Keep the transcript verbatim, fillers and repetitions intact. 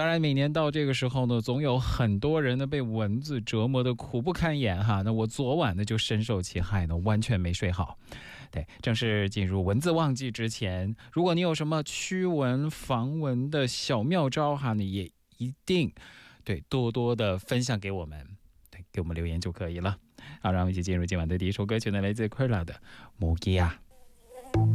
当然每年到这个时候呢，总有很多人呢被蚊子折磨得苦不堪言哈。那我昨晚呢就深受其害呢，完全没睡好。对，正是进入蚊子旺季之前，如果你有什么驱蚊防蚊的小妙招哈，你也一定对多多的分享给我们，对，给我们留言就可以了。好，让我们一起进入今晚的第一首歌曲呢，来自 Quella 的《摩吉亚》。